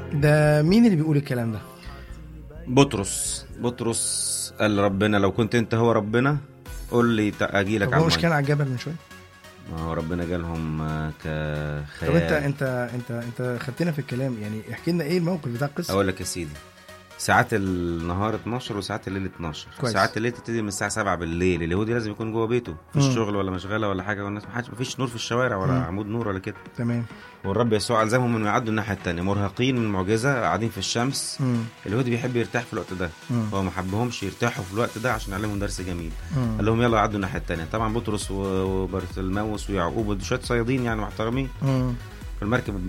ده مين اللي بيقول الكلام ده؟ بطرس قال ربنا لو كنت انت هو ربنا قول لي اجي لك طب على هو مش كان الميه. على الجبل من شويه؟ ما هو ربنا جالهم كخيال. طب انت خدتنا في الكلام، يعني احكي لنا ايه الموقف بتاع القصه. اقول لك يا سيدي، ساعات النهار 12 وساعات الليل 12. كويس. ساعات الليل تبتدي من الساعه 7 بالليل. اليهودي لازم يكون جوه بيته في الشغل ولا مشغله ولا حاجه، والناس ما فيش نور في الشوارع ولا عمود نور ولا كده. تمام. والرب يسوع الزمهم انه يعدوا الناحيه الثانيه مرهقين من المعجزه، قاعدين في الشمس. اليهودي بيحب يرتاح في الوقت ده، هو ما حبهمش يرتاحوا في الوقت ده عشان يعلمهم درس جميل. قال لهم يلا عدوا الناحيه الثانيه. طبعا بطرس وبرثلماوس ويعقوب ودول شويه صيادين يعني محترمين في المركب